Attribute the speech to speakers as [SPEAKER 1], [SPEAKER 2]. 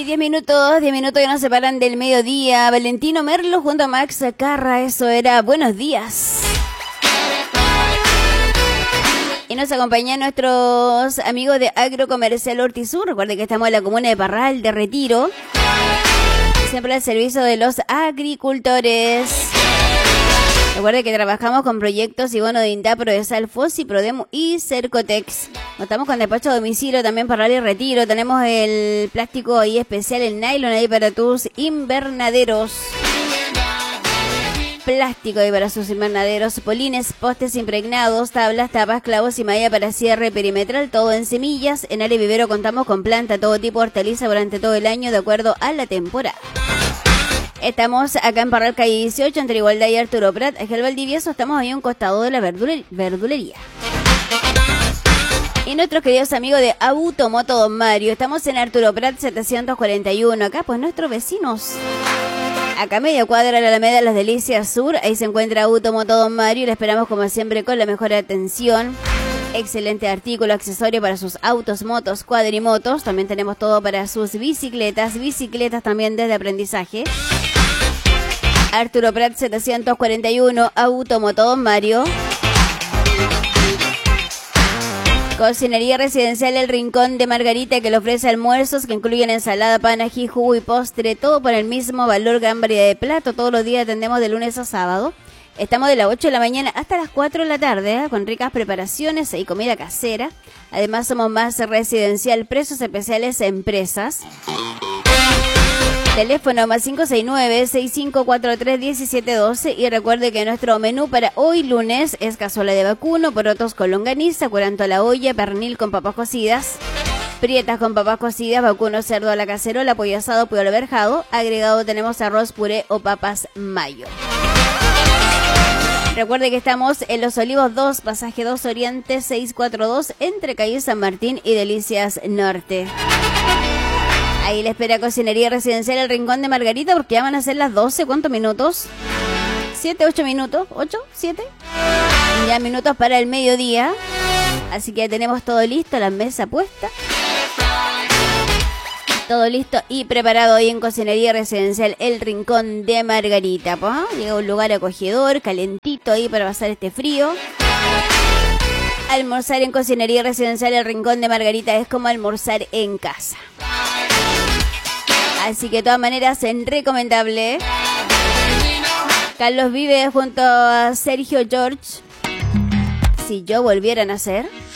[SPEAKER 1] 10 minutos que nos separan del mediodía. Valentino Merlo junto a Max Carra, eso era Buenos Días. Y nos acompañan nuestros amigos de Agrocomercial Ortizur. Recuerden que estamos en la comuna de Parral de Retiro, siempre al servicio de los agricultores. Recuerden que trabajamos con proyectos y bono de INTA, Prodesal, FOSI, Prodemo y Cercotex. Contamos con despacho a domicilio también para Parral y Retiro. Tenemos el plástico ahí especial, el nylon ahí para tus invernaderos. Plástico ahí para sus invernaderos, polines, postes impregnados, tablas, tapas, clavos y malla para cierre perimetral, todo en semillas. En área vivero contamos con planta, todo tipo de hortaliza durante todo el año de acuerdo a la temporada. Estamos acá en Parral, calle 18, entre Igualdad y Arturo Prat, Ángel Valdivieso. Estamos ahí a un costado de la verdulería. Y nuestros queridos amigos de Automoto Don Mario. Estamos en Arturo Prat 741. Acá pues nuestros vecinos. Acá media cuadra de la Alameda Las Delicias Sur. Ahí se encuentra Automoto Don Mario. Y le esperamos como siempre con la mejor atención. Excelente artículo, accesorio para sus autos, motos, cuadrimotos. También tenemos todo para sus bicicletas también desde aprendizaje. Arturo Prat 741, Automoto Don Mario. Cocinería residencial El Rincón de Margarita, que le ofrece almuerzos que incluyen ensalada, pan, ají, jugo y postre, todo por el mismo valor, gran variedad de plato. Todos los días atendemos de lunes a sábado. Estamos de las 8 de la mañana hasta las 4 de la tarde, con ricas preparaciones y comida casera. Además somos más residencial, precios especiales a empresas. Teléfono más 569-6543-1712. Y recuerde que nuestro menú para hoy lunes es cazuela de vacuno, porotos con longaniza, curanto a la olla, pernil con papas cocidas, prietas con papas cocidas, vacuno cerdo a la cacerola, pollo asado, pollo alberjado. Agregado tenemos arroz, puré o papas mayo. Recuerde que estamos en Los Olivos 2, pasaje 2 Oriente 642, entre calle San Martín y Delicias Norte. Ahí le espera Cocinería Residencial El Rincón de Margarita, porque ya van a ser las 12. ¿Cuántos minutos? 7, 8 minutos. ¿8? ¿7? Ya minutos para el mediodía. Así que ya tenemos todo listo, la mesa puesta. Todo listo y preparado ahí en Cocinería Residencial El Rincón de Margarita. Pues, llega un lugar acogedor, calentito ahí para pasar este frío. Almorzar en Cocinería Residencial El Rincón de Margarita es como almorzar en casa. Así que de todas maneras es recomendable. Carlos Vive junto a Sergio George. Si yo volviera a nacer.